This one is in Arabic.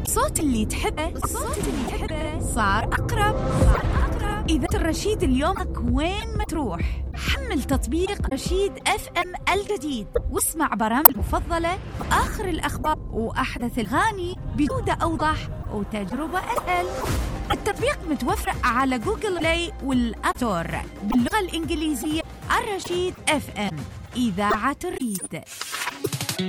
الصوت اللي تحبه صار أقرب. إذاعة الرشيد اليومك وين ما تروح. حمل تطبيق رشيد FM الجديد واسمع برامج المفضلة وآخر الأخبار وأحدث الأغاني بجودة أوضح وتجربة أسهل. التطبيق متوفر على جوجل بلاي والآب ستور باللغة الإنجليزية. الرشيد FM إذاعة الرشيد.